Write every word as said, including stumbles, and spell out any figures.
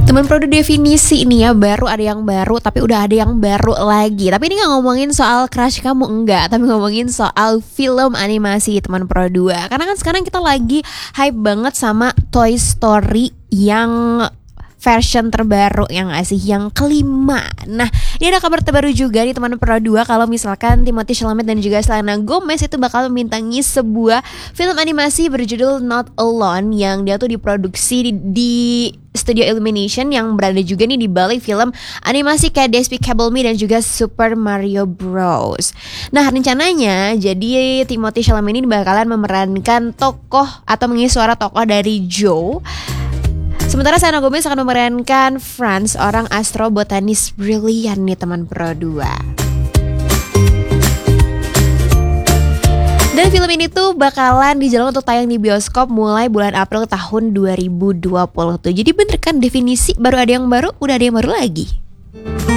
Teman Produ definisi ini ya, baru ada yang baru tapi udah ada yang baru lagi. Tapi ini gak ngomongin soal crush kamu, enggak, tapi ngomongin soal film animasi teman Produ. Karena kan sekarang kita lagi hype banget sama Toy Story yang version terbaru, yang ngasih yang kelima. Nah, ini ada kabar terbaru juga nih teman Pro dua, kalau misalkan Timothée Chalamet dan juga Selena Gomez itu bakal membintangi sebuah film animasi berjudul Not Alone, yang dia tuh diproduksi di, di Studio Illumination yang berada juga nih di balik film animasi kayak Despicable Me dan juga Super Mario Bros. Nah, rencananya jadi Timothée Chalamet ini bakalan memerankan tokoh atau mengisi suara tokoh dari Joe. Sementara Selena Gomez akan memerankan Franz, orang astrobotanis brilian nih teman Pro dua. Dan film ini tuh bakalan dijalankan untuk tayang di bioskop mulai bulan April tahun dua ribu dua puluh tuh. Jadi bener kan definisi baru ada yang baru, udah ada yang baru lagi.